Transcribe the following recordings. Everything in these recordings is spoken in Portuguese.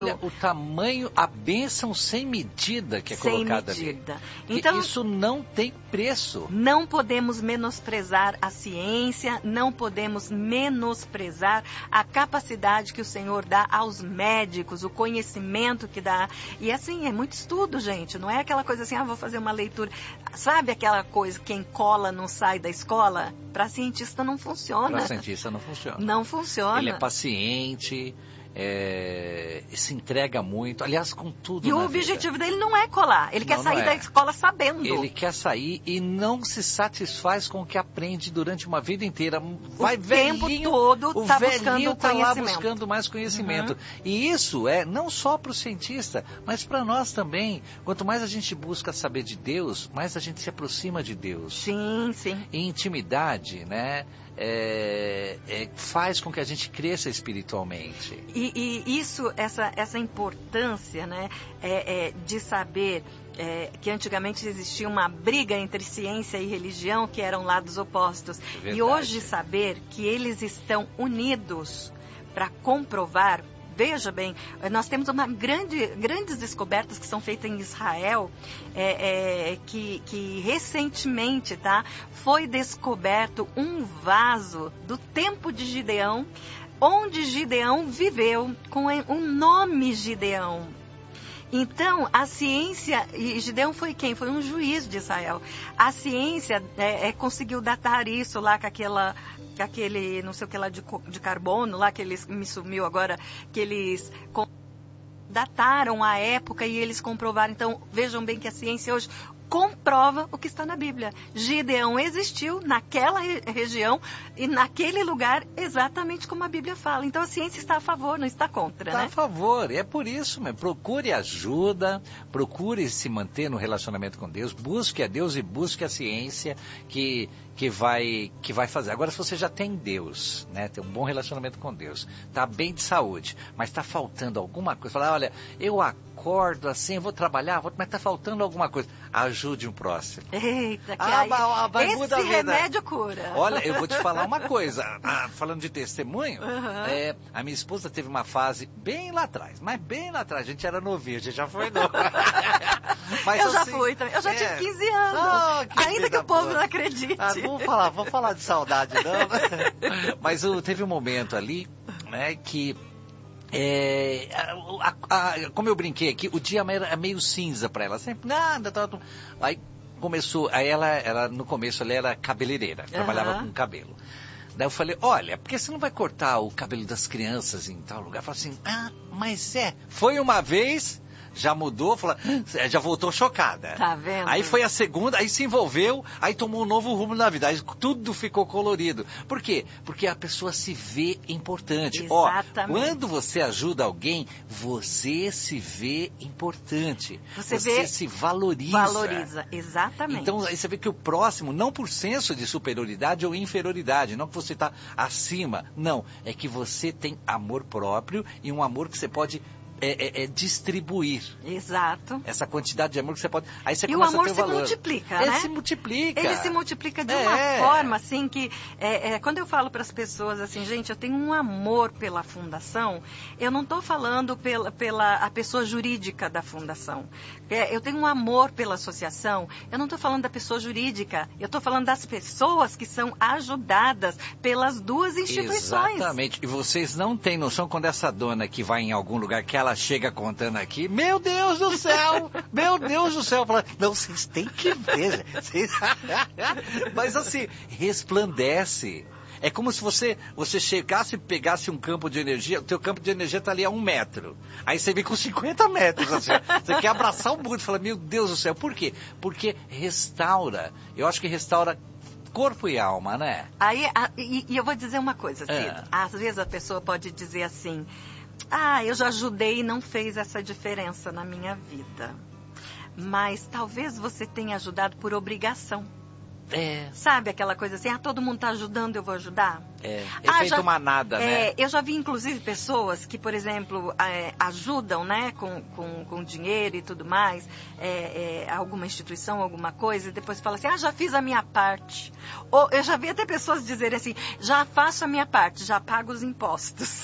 Olha, o tamanho, a bênção sem medida que é colocada ali. Sem medida. Então, isso não tem preço. Não podemos menosprezar a ciência, não podemos menosprezar a capacidade que o Senhor dá aos médicos, o conhecimento que dá. E assim, é muito estudo, gente. Não é aquela coisa assim, vou fazer uma leitura. Sabe aquela coisa, quem cola não sai da escola? Para cientista não funciona. Para cientista não funciona. Não funciona. Ele é paciente. Se entrega muito, aliás, com tudo. E o objetivo dele não é colar, ele quer sair da escola sabendo. Ele quer sair e não se satisfaz com o que aprende durante uma vida inteira. Vai o tempo todo o tá velhinho buscando tá lá conhecimento. buscando mais conhecimento. E isso é não só para o cientista, mas para nós também. Quanto mais a gente busca saber de Deus, mais a gente se aproxima de Deus. Sim, sim. E intimidade, né? Faz com que a gente cresça espiritualmente. E isso, essa importância, né, de saber que antigamente existia uma briga entre ciência e religião, que eram lados opostos. Verdade. E hoje saber que eles estão unidos para comprovar. Veja bem, nós temos grandes descobertas que são feitas em Israel, que recentemente foi descoberto um vaso do tempo de Gideão, onde Gideão viveu com o nome Gideão. Então, a ciência, e Gideão foi quem? Foi um juiz de Israel. A ciência conseguiu datar isso lá com aquele, não sei o que lá, de carbono, lá que eles, me sumiu agora, que eles dataram a época e eles comprovaram. Então, vejam bem que a ciência hoje comprova o que está na Bíblia. Gideão existiu naquela região e naquele lugar exatamente como a Bíblia fala. Então a ciência está a favor, não está contra, né? Está a favor, é por isso mesmo. Procure ajuda, procure se manter no relacionamento com Deus, busque a Deus e busque a ciência que vai fazer. Agora, se você já tem Deus, né, tem um bom relacionamento com Deus, está bem de saúde, mas está faltando alguma coisa, fala, olha, eu acordo assim, eu vou trabalhar, mas está faltando alguma coisa, ajude um próximo. Eita, que esse remédio cura. Olha, eu vou te falar uma coisa, falando de testemunho, a minha esposa teve uma fase bem lá atrás, mas bem lá atrás, a gente era novinho, a gente já foi novo. Mas, eu já fui também, eu já tive 15 anos, ainda que o povo não acredite. Vamos falar de saudade, não? Mas teve um momento ali, né, que como eu brinquei aqui, o dia era meio cinza para ela, sempre nada, aí começou, ela no começo ela era cabeleireira, trabalhava com cabelo. Daí eu falei, olha, por que você não vai cortar o cabelo das crianças em tal lugar? Eu falei assim, mas foi uma vez, já mudou, já voltou chocada. Tá vendo? Aí foi a segunda, aí se envolveu, aí tomou um novo rumo na vida, aí tudo ficou colorido. Por quê? Porque a pessoa se vê importante. Exatamente. Quando você ajuda alguém, você se vê importante. Você se valoriza. Valoriza, exatamente. Então aí você vê que o próximo, não por senso de superioridade ou inferioridade, não que você está acima, não, é que você tem amor próprio e um amor que você pode distribuir. Exato. Essa quantidade de amor que você pode... Aí você e começa o amor a ter se valor. multiplica, né? Ele se multiplica. Ele se multiplica de uma forma, assim, que... quando eu falo para as pessoas, assim, gente, eu tenho um amor pela fundação, eu não estou falando pela a pessoa jurídica da fundação. Eu tenho um amor pela associação, eu não estou falando da pessoa jurídica, eu estou falando das pessoas que são ajudadas pelas duas instituições. Exatamente. E vocês não têm noção quando essa dona que vai em algum lugar que ela chega contando aqui, meu Deus do céu, meu Deus do céu, fala, não, vocês têm que ver, mas assim, resplandece. É como se você chegasse e pegasse um campo de energia, o teu campo de energia está ali a 1 metro. Aí você vem com 50 metros, assim, você quer abraçar o mundo e fala, meu Deus do céu, por quê? Porque restaura, eu acho que restaura corpo e alma, né? Aí, e eu vou dizer uma coisa, Cid, às vezes a pessoa pode dizer assim, eu já ajudei e não fez essa diferença na minha vida. Mas talvez você tenha ajudado por obrigação. Sabe aquela coisa assim, todo mundo está ajudando, eu vou ajudar? Efeito manada, né? Eu já vi, inclusive, pessoas que, por exemplo, ajudam, né, com dinheiro e tudo mais, alguma instituição, alguma coisa, e depois fala assim, já fiz a minha parte. Ou eu já vi até pessoas dizerem assim, já faço a minha parte, já pago os impostos.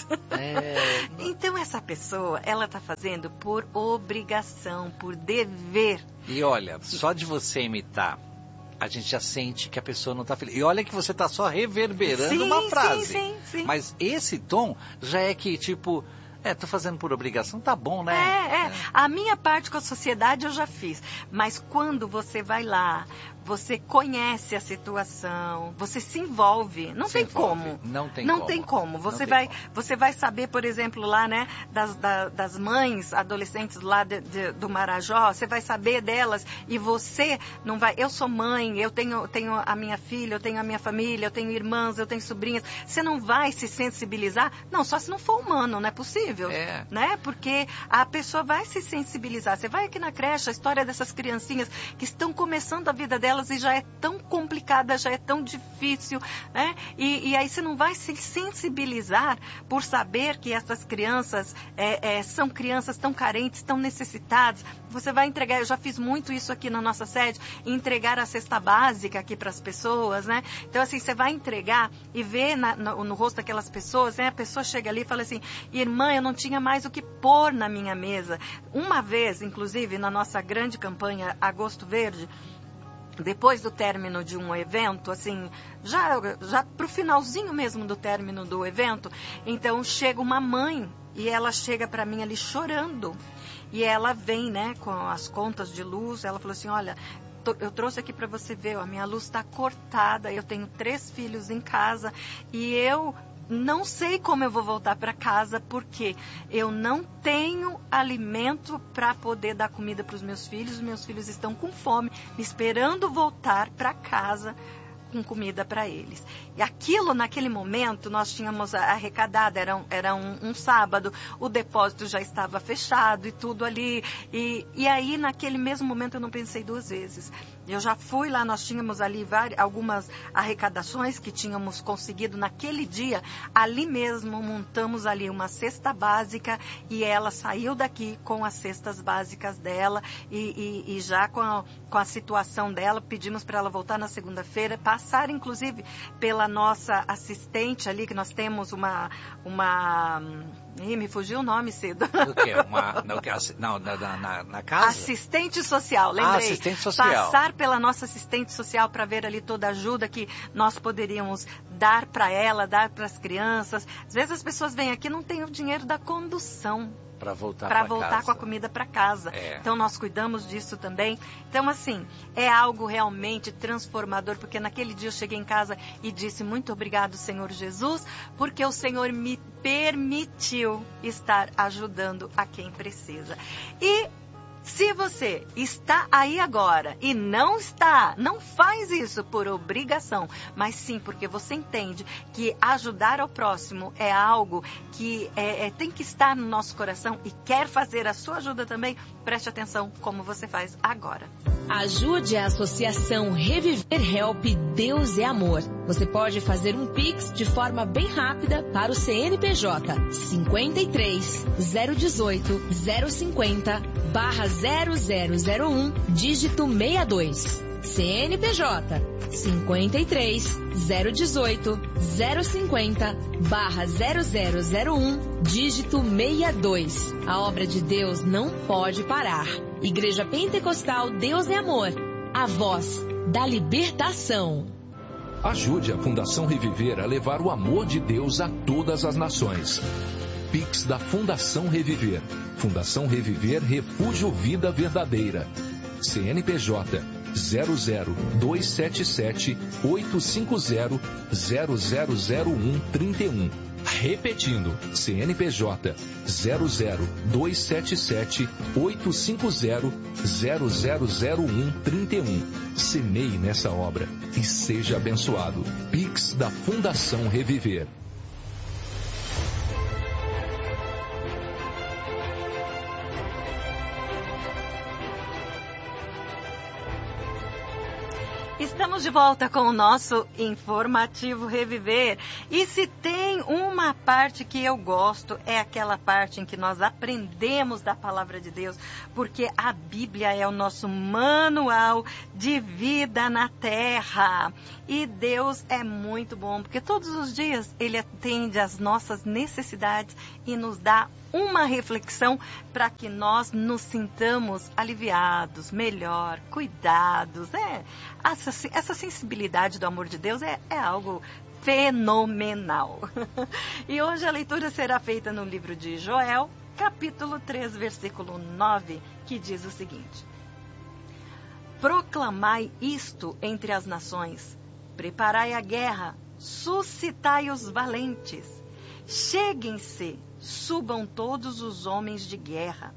Então, essa pessoa, ela está fazendo por obrigação, por dever. E olha, só de você imitar, a gente já sente que a pessoa não está feliz. E olha que você está só reverberando uma frase. Sim. Mas esse tom já é que, tipo, tô fazendo por obrigação, tá bom, né? A minha parte com a sociedade eu já fiz. Mas quando você vai lá, você conhece a situação, você se envolve. Não tem como. Não tem como. Você vai saber, por exemplo, lá, né, das mães adolescentes lá do Marajó, você vai saber delas e você não vai... Eu sou mãe, eu tenho a minha filha, eu tenho a minha família, eu tenho irmãs, eu tenho sobrinhas. Você não vai se sensibilizar? Não, só se não for humano, não é possível. Né? Porque a pessoa vai se sensibilizar. Você vai aqui na creche, a história dessas criancinhas que estão começando a vida delas e já é tão complicada, já é tão difícil, né? E aí você não vai se sensibilizar por saber que essas crianças são crianças tão carentes, tão necessitadas. Você vai entregar, eu já fiz muito isso aqui na nossa sede, entregar a cesta básica aqui para as pessoas, né? Então, assim, você vai entregar e ver no rosto daquelas pessoas, né? A pessoa chega ali e fala assim, irmã, eu não tinha mais o que pôr na minha mesa. Uma vez, inclusive, na nossa grande campanha Agosto Verde, depois do término de um evento, assim, já pro finalzinho mesmo do término do evento, então chega uma mãe e ela chega para mim ali chorando. E ela vem, né, com as contas de luz, ela falou assim, olha, eu trouxe aqui para você ver, a minha luz está cortada, eu tenho 3 filhos em casa e eu não sei como eu vou voltar para casa porque eu não tenho alimento para poder dar comida para os meus filhos estão com fome, me esperando voltar para casa com comida para eles. E aquilo, naquele momento, nós tínhamos arrecadado, era um sábado, o depósito já estava fechado e tudo ali. E aí, naquele mesmo momento, eu não pensei 2 vezes. Eu já fui lá, nós tínhamos ali algumas arrecadações que tínhamos conseguido naquele dia. Ali mesmo, montamos ali uma cesta básica e ela saiu daqui com as cestas básicas dela e já com a situação dela, pedimos para ela voltar na segunda-feira, passar inclusive pela nossa assistente ali, que nós temos uma me fugiu o nome cedo. O quê? Na casa? Assistente social, lembrei. Assistente social. Passar pela nossa assistente social para ver ali toda a ajuda que nós poderíamos dar para ela, dar para as crianças. Às vezes as pessoas vêm aqui e não têm o dinheiro da condução. Para voltar com a comida para casa. Então, nós cuidamos disso também. Então, assim, é algo realmente transformador, porque naquele dia eu cheguei em casa e disse, muito obrigado, Senhor Jesus, porque o Senhor me permitiu estar ajudando a quem precisa. E se você está aí agora e não faz isso por obrigação, mas sim porque você entende que ajudar ao próximo é algo que tem que estar no nosso coração e quer fazer a sua ajuda também, preste atenção como você faz agora. Ajude a Associação Reviver Help Deus é Amor. Você pode fazer um Pix de forma bem rápida para o CNPJ 53 018 050 /0001 dígito 62. CNPJ 53 018 050 /0001 dígito 62. A obra de Deus não pode parar. Igreja Pentecostal Deus é Amor, a voz da libertação. Ajude a Fundação Reviver a levar o amor de Deus a todas as nações. Pix da Fundação Reviver. Fundação Reviver Refúgio Vida Verdadeira. CNPJ 00277 850 0001 31. Repetindo, CNPJ 00277 850 0001 31. Semeie nessa obra e seja abençoado. Pix da Fundação Reviver. Estamos de volta com o nosso Informativo Reviver. E se tem uma parte que eu gosto, é aquela parte em que nós aprendemos da Palavra de Deus, porque a Bíblia é o nosso manual de vida na Terra. E Deus é muito bom, porque todos os dias Ele atende às nossas necessidades e nos dá uma reflexão para que nós nos sintamos aliviados, melhor, cuidados. Essa sensibilidade do amor de Deus é algo fenomenal. E hoje a leitura será feita no livro de Joel, capítulo 3, versículo 9, que diz o seguinte: Proclamai isto entre as nações, preparai a guerra, suscitai os valentes, cheguem-se, subam todos os homens de guerra,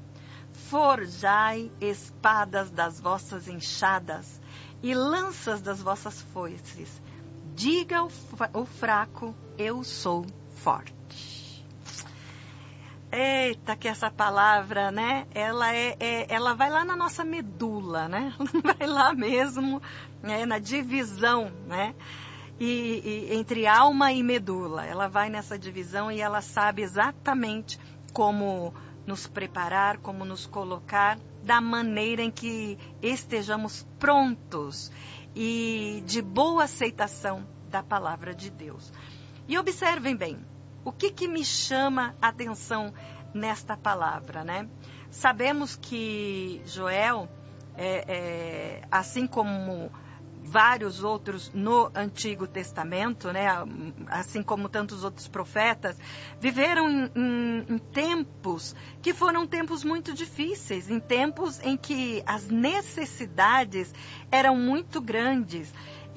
forjai espadas das vossas enxadas e lanças das vossas foices. Diga o fraco, eu sou forte. Eita, que essa palavra, né? Ela vai lá na nossa medula, né? Vai lá mesmo, né? Na divisão, né? E entre alma e medula. Ela vai nessa divisão e ela sabe exatamente como nos preparar, como nos colocar da maneira em que estejamos prontos e de boa aceitação da palavra de Deus. E observem bem, o que me chama a atenção nesta palavra, né? Sabemos que Joel, assim como vários outros no Antigo Testamento, né, assim como tantos outros profetas, viveram em tempos que foram tempos muito difíceis, em tempos em que as necessidades eram muito grandes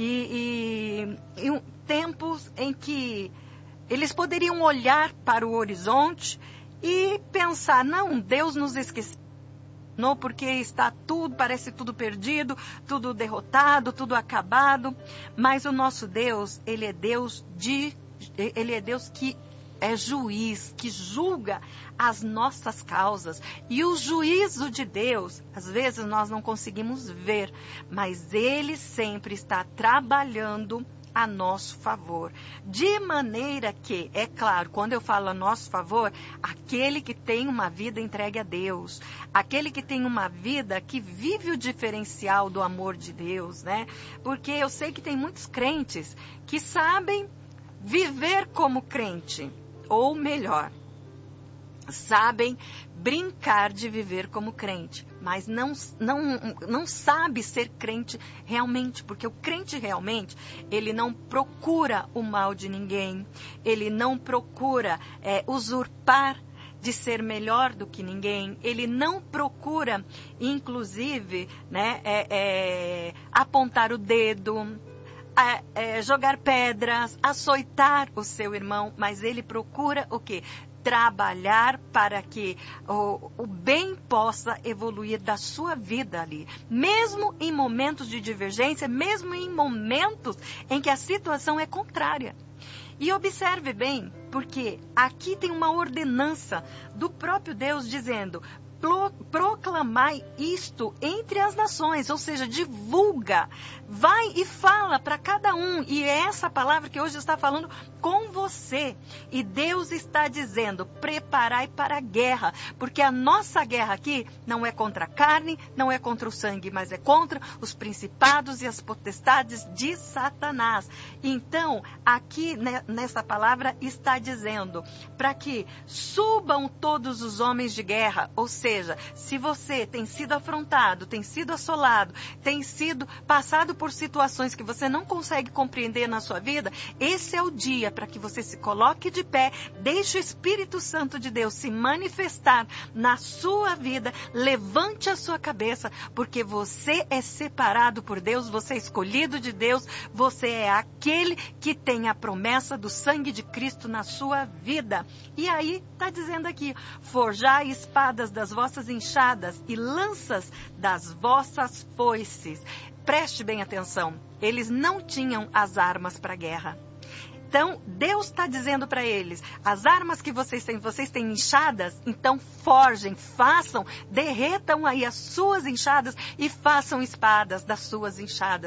e tempos em que eles poderiam olhar para o horizonte e pensar, não, Deus nos esqueceu. Não, porque está tudo, parece tudo perdido, tudo derrotado, tudo acabado. Mas o nosso Deus, Ele é Deus que é juiz, que julga as nossas causas. E o juízo de Deus, às vezes nós não conseguimos ver, mas Ele sempre está trabalhando a nosso favor. De maneira que, é claro, quando eu falo a nosso favor, aquele que tem uma vida entregue a Deus, aquele que tem uma vida que vive o diferencial do amor de Deus, né? Porque eu sei que tem muitos crentes que sabem viver como crente, ou melhor, sabem brincar de viver como crente, mas não sabe ser crente realmente, porque o crente realmente, ele não procura o mal de ninguém, ele não procura usurpar de ser melhor do que ninguém, ele não procura, inclusive, né, apontar o dedo, jogar pedras, açoitar o seu irmão, mas ele procura o quê? Trabalhar para que o bem possa evoluir da sua vida ali. Mesmo em momentos de divergência, mesmo em momentos em que a situação é contrária. E observe bem, porque aqui tem uma ordenança do próprio Deus dizendo: proclamai isto entre as nações, ou seja, divulga, vai e fala para cada um, e é essa palavra que hoje está falando com você, e Deus está dizendo, preparai para a guerra, porque a nossa guerra aqui não é contra a carne, não é contra o sangue, mas é contra os principados e as potestades de Satanás. Então, aqui nessa palavra está dizendo, para que subam todos os homens de guerra, ou seja, se você tem sido afrontado, tem sido assolado, tem sido passado por situações que você não consegue compreender na sua vida, esse é o dia para que você se coloque de pé, deixe o Espírito Santo de Deus se manifestar na sua vida, levante a sua cabeça, porque você é separado por Deus, você é escolhido de Deus, você é aquele que tem a promessa do sangue de Cristo na sua vida. E aí está dizendo aqui, forjai espadas das vossas enxadas e lanças das vossas foices. Preste bem atenção, eles não tinham as armas para a guerra. Então, Deus está dizendo para eles, as armas que vocês têm enxadas, então forjem, façam, derretam aí as suas enxadas e façam espadas das suas enxadas.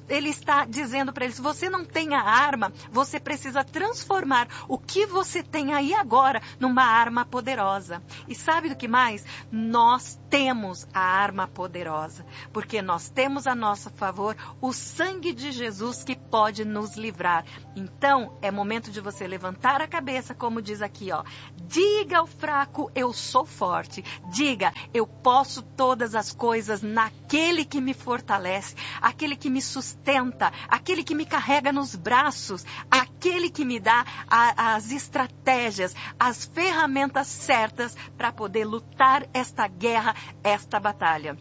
ele está dizendo para eles, se você não tem a arma, você precisa transformar o que você tem aí agora numa arma poderosa. E sabe do que mais? Nós temos a arma poderosa, porque nós temos a nosso favor o sangue de Jesus que pode nos livrar. Então, é momento de você levantar a cabeça, como diz aqui, ó. Diga ao fraco, eu sou forte. Diga, eu posso todas as coisas naquele que me fortalece, aquele que me sustenta, aquele que me carrega nos braços, aquele que me dá as estratégias, as ferramentas certas para poder lutar esta guerra, esta batalha.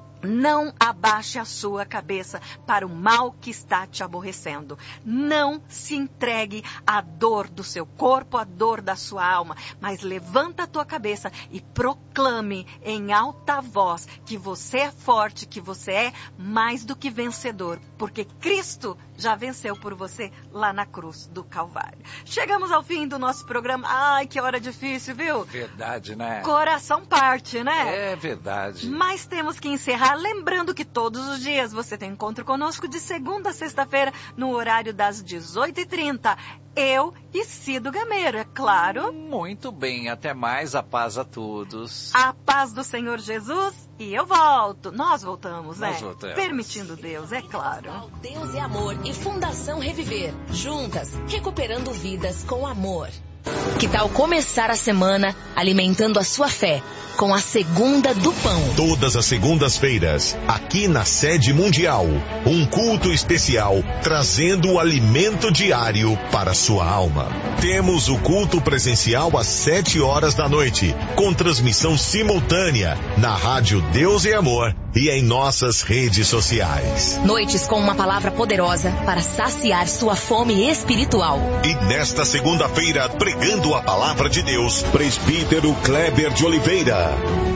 Não abaixe a sua cabeça para o mal que está te aborrecendo. Não se entregue à dor do seu corpo, à dor da sua alma. Mas levanta a tua cabeça e proclame em alta voz que você é forte, que você é mais do que vencedor. Porque Cristo já venceu por você lá na cruz do Calvário. Chegamos ao fim do nosso programa. Ai, que hora difícil, viu? Verdade, né? Coração parte, né? É verdade. Mas temos que encerrar. Lembrando que todos os dias você tem encontro conosco de segunda a sexta-feira no horário das 18h30. Eu e Cido Gameiro, é claro. Muito bem, até mais, a paz a todos. A paz do Senhor Jesus e eu volto. Nós voltamos, né? Nós voltamos. Permitindo Deus, é claro. Deus é Amor e Fundação Reviver. Juntas, recuperando vidas com amor. Que tal começar a semana alimentando a sua fé com a Segunda do Pão? Todas as segundas-feiras, aqui na Sede Mundial, um culto especial trazendo o alimento diário para sua alma. Temos o culto presencial às 7 horas da noite, com transmissão simultânea na rádio Deus é Amor e em nossas redes sociais. Noites com uma palavra poderosa para saciar sua fome espiritual. E nesta segunda-feira, pregando a palavra de Deus, presbítero Kleber de Oliveira.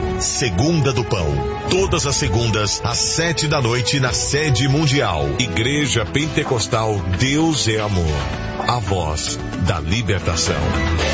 Segunda do Pão, todas as segundas às 7 da noite na Sede Mundial. Igreja Pentecostal Deus é Amor, a voz da libertação.